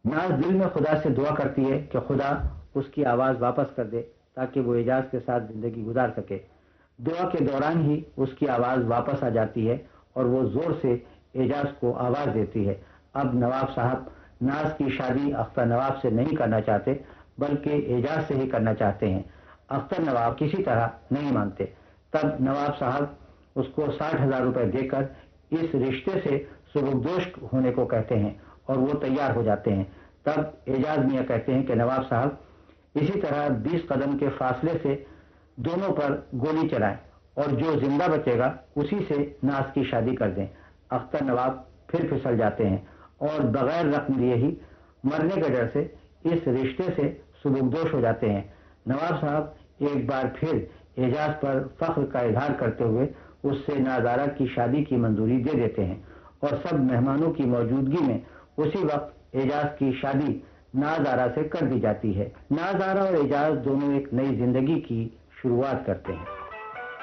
नाज दिल में खुदा से दुआ करती है कि खुदा उसकी आवाज़ वापस कर दे ताकि वो एजाज के साथ ज़िंदगी गुजार सके। दुआ के दौरान ही उसकी आवाज़ वापस आ जाती है और वो ज़ोर से एजाज को आवाज़ देती है। अब नवाब साहब नाज की शादी अख्तर नवाब से नहीं करना चाहते बल्कि एजाज से ही करना चाहते हैं। अख्तर नवाब किसी तरह नहीं मानते। तब नवाब साहब उसको 60,000 रुपए देकर इस रिश्ते से सुबुकदोश होने को कहते हैं और वो तैयार हो जाते हैं। तब एजाज मियाँ कहते हैं कि नवाब साहब इसी तरह 20 कदम के फासले से दोनों पर गोली चलाएं और जो जिंदा बचेगा उसी से नाज की शादी कर दें। अख्तर नवाब फिर फिसल जाते हैं और बगैर रकम दिए ही मरने के डर से इस रिश्ते से सुबुकदोश हो जाते हैं। नवाब साहब एक बार फिर एजाज पर फख्र का इजहार करते हुए उससे नाजारा की शादी की मंजूरी दे देते हैं और सब मेहमानों की मौजूदगी में उसी वक्त एजाज की शादी नाजारा से कर दी जाती है। नाजारा और एजाज दोनों एक नई जिंदगी की शुरुआत करते हैं।